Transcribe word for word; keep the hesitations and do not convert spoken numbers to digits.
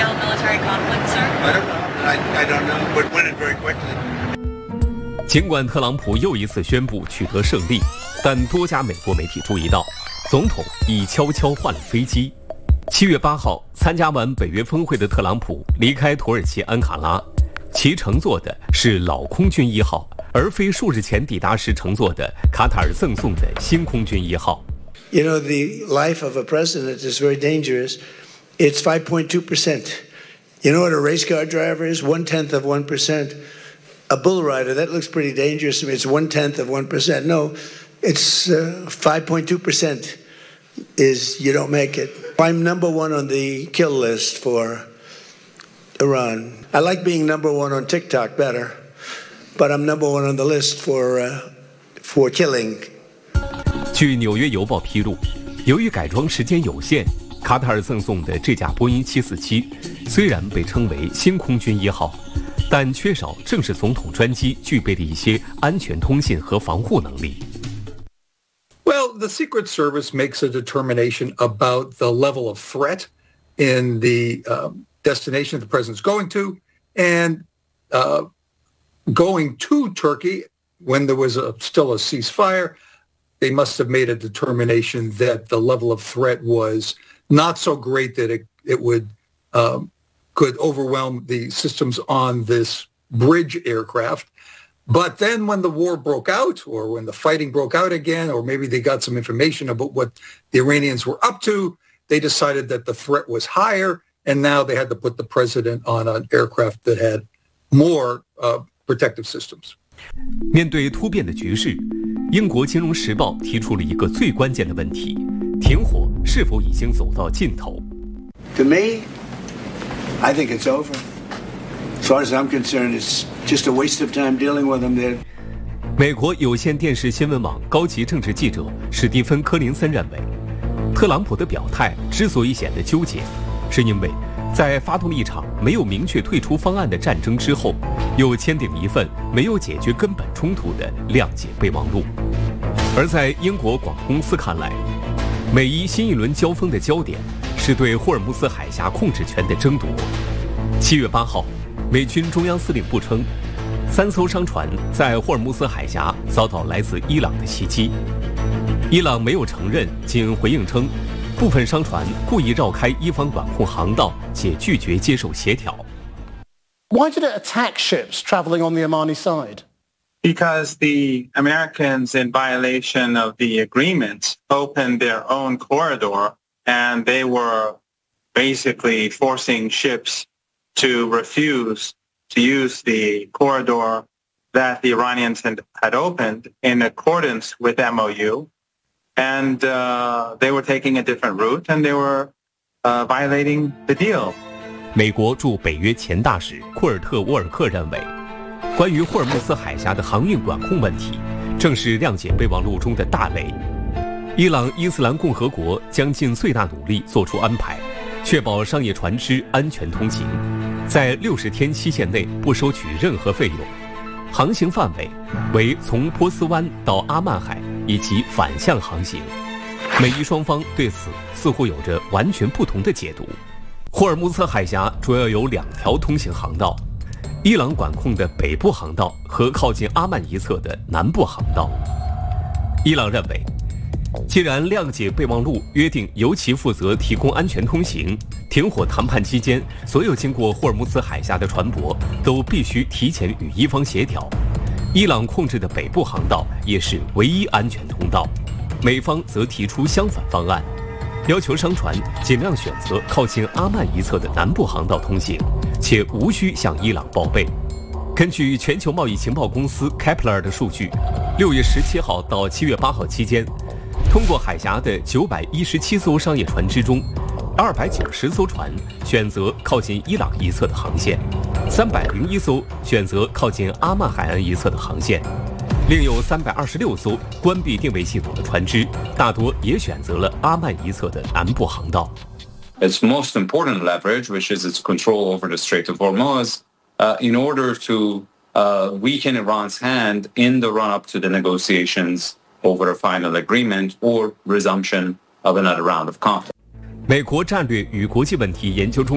large-scale military conflict, sir? I don't know. I, I don't know, but win it very quickly. 尽管特朗普又一次宣布取得胜利，但多家美国媒体注意到，总统已悄悄换了飞机。七月八号，参加完北约峰会的特朗普离开土耳其安卡拉，其乘坐的是老空军一号，而非数日前抵达时乘坐的卡塔尔赠送的新空军一号。 You know, the life of a president is very dangerous. It's five point two percent. You know what a race car driver is? One-tenth of one percent. A bull rider, that looks pretty dangerous to me. It's one-tenth of one percent. No, it's uh, five point two percent is you don't make it. I'm number one on the kill list for Iran. I like being number one on TikTok better, but I'm number one on the list for, uh, for killing. 据《纽约邮报》披露，由于改装时间有限，卡塔尔赠送的这架波音七四七虽然被称为新空军一号，但缺少正是总统专机具备的一些安全通信和防护能力。 Well, the Secret Service makes a determination about the level of threat in the uh, destination the president's going to, and uh, going to Turkey when there was a, still a ceasefire. They must have made a determination that the level of threat was not so great that it, it would um, could overwhelm the systems on this bridge aircraft. But then when the war broke out, or when the fighting broke out again, or maybe they got some information about what the Iranians were up to, they decided that the threat was higher, and now they had to put the president on an aircraft that had more uh, protective systems. 面对突变的局势，英国金融时报提出了一个最关键的问题：停火是否已经走到尽头 To me, I think it's over. As far as I'm concerned, it's just a waste of time dealing with them there. 美国有线电视新闻网高级政治记者史蒂芬·柯林森认为，特朗普的表态之所以显得纠结，是因为在发动一场没有明确退出方案的战争之后，又签订一份没有解决根本冲突的谅解备忘录。而在英国广播公司看来，美伊新一轮交锋的焦点是对霍尔木兹海峡控制权的争夺。七月八号，美军中央司令部称，三艘商船在霍尔木兹海峡遭到来自伊朗的袭击。伊朗没有承认，仅回应称，部分商船故意绕开伊方管控航道，且拒绝接受协调。 Why did it attack ships traveling on the Omani side? Because the Americans, in violation of the agreement, opened their own corridor, and they were basically forcing ships to refuse to use the corridor that the Iranians had, had opened in accordance with M O U. And uh, they were taking a different route, and they were uh, violating the deal. 美国驻北约前大使库尔特·沃尔克认为，关于霍尔木兹海峡的航运管控问题，正是谅解备忘录中的大雷。伊朗伊斯兰共和国将尽最大努力做出安排，确保商业船只安全通行，在六十天期限内不收取任何费用。航行范围为从波斯湾到阿曼海以及反向航行。美伊双方对此似乎有着完全不同的解读。霍尔木兹海峡主要有两条通行航道，伊朗管控的北部航道和靠近阿曼一侧的南部航道。伊朗认为，既然谅解备忘录约定由其负责提供安全通行，停火谈判期间所有经过霍尔木兹海峡的船舶都必须提前与伊方协调。伊朗控制的北部航道也是唯一安全通道，美方则提出相反方案，要求商船尽量选择靠近阿曼一侧的南部航道通行，且无需向伊朗报备。根据全球贸易情报公司 Kepler 的数据，六月十七号到七月八号期间，通过海峡的九百一十七艘商业船之中，二百九十艘船选择靠近伊朗一侧的航线，三百零一艘选择靠近阿曼海岸一侧的航线，另有三百二十六艘关闭定位系统的船只，大多也选择了阿曼一侧的南部航道。 Its most important leverage, which is its control over the Strait of Hormuz, uh, in order to uh, weaken Iran's hand in the run-up to the negotiations over a final agreement or resumption of another round of conflict. 美国战略与国际问题研究中